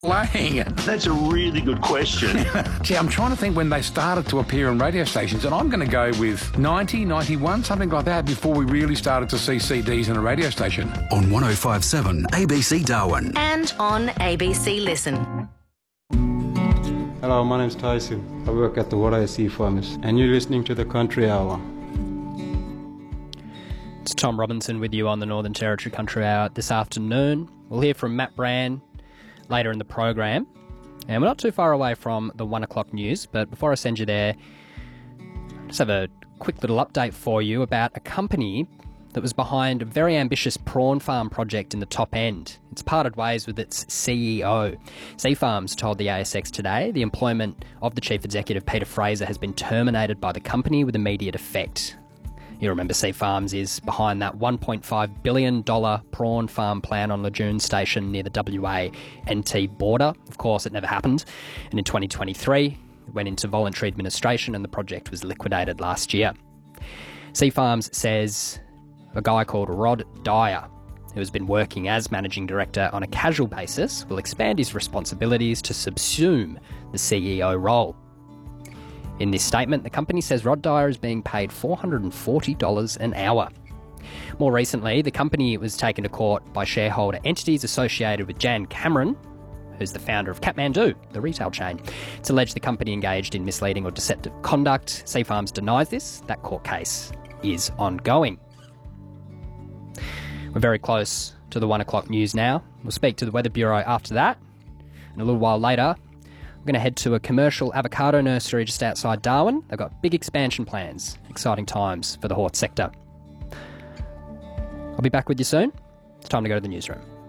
Playing. That's a really good question. Gee, I'm trying to think when they started to appear on radio stations, and I'm going to go with 90, 91, something like that, before we really started to see CDs in a radio station. On 105.7 ABC Darwin. And on ABC Listen. Hello, my name's Tyson. I work at the Water Sea Farmers, and you're listening to the Country Hour. It's Tom Robinson with you on the Northern Territory Country Hour this afternoon. We'll hear from Matt Brand later in the program, and we're not too far away from the 1 o'clock news, but before I send you there, I just have a quick little update for you about a company that was behind a very ambitious prawn farm project in the top end. It's parted ways with its CEO. Sea Farms told the ASX today the employment of the Chief Executive Peter Fraser has been terminated by the company with immediate effect. You remember Sea Farms is behind that $1.5 billion prawn farm plan on Lejeune Station near the WA-NT border. Of course, it never happened. And in 2023, it went into voluntary administration and the project was liquidated last year. Sea Farms says a guy called Rod Dyer, who has been working as managing director on a casual basis, will expand his responsibilities to subsume the CEO role. In this statement, the company says Rod Dyer is being paid $440 an hour. More recently, the company was taken to court by shareholder entities associated with Jan Cameron, who's the founder of Kathmandu, the retail chain. It's alleged the company engaged in misleading or deceptive conduct. Sea Farms denies this. That court case is ongoing. We're very close to the 1 o'clock news now. We'll speak to the Weather Bureau after that. And a little while later, we're going to head to a commercial avocado nursery just outside Darwin. They've got big expansion plans. Exciting times for the hort sector. I'll be back with you soon. It's time to go to the newsroom.